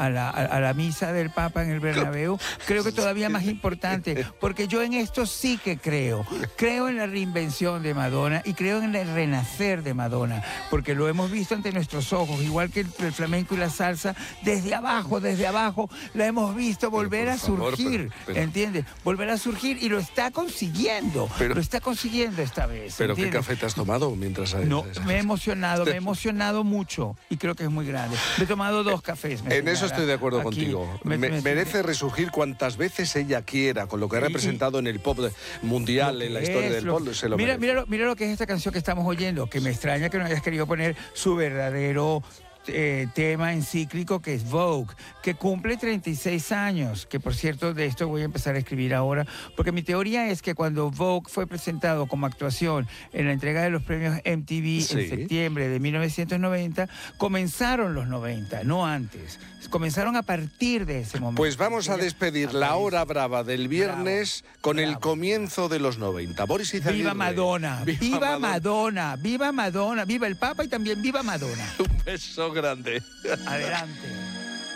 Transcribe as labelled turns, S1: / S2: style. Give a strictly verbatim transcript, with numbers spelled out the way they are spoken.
S1: a la, a la misa del Papa en el Bernabéu, creo que todavía más importante, porque yo en esto sí que creo. Creo en la reinvención de Madonna y creo en el renacer de Madonna, porque lo hemos visto ante nuestros ojos, igual que el, el flamenco y la salsa, desde abajo, desde abajo, la hemos visto volver a
S2: favor,
S1: surgir,
S2: pero, pero...
S1: ¿entiendes? Volver a surgir y lo está consiguiendo,
S2: pero...
S1: lo está consiguiendo esta vez.
S2: ¿Pero
S1: ¿entiendes?
S2: qué café te has tomado mientras...?
S1: No, me he emocionado, me he emocionado mucho y creo que es muy grande. Me he tomado dos cafés.
S2: En señala. Eso estoy de acuerdo Aquí, contigo. Me, me, merece me... resurgir cuantas veces ella quiera, con lo que ha representado y, en el pop mundial, en la historia es, del
S1: lo,
S2: pop, se lo
S1: mira,
S2: merece.
S1: mira, lo, mira lo que es esta canción que estamos oyendo, que me extraña que no hayas querido poner su verdadero... Eh, tema encíclico, que es Vogue, que cumple treinta y seis años, que por cierto de esto voy a empezar a escribir ahora, porque mi teoría es que cuando Vogue fue presentado como actuación en la entrega de los premios M T V sí. en septiembre de mil novecientos noventa, comenzaron los noventa, no antes, comenzaron a partir de ese momento.
S2: Pues vamos a despedir la hora brava del viernes bravo, con bravo. el comienzo de los noventa. Boris Izaguirre.
S1: Viva Madonna, viva, viva Madonna. Madonna, viva Madonna, viva el Papa y también viva Madonna.
S2: Un beso grande.
S1: Adelante.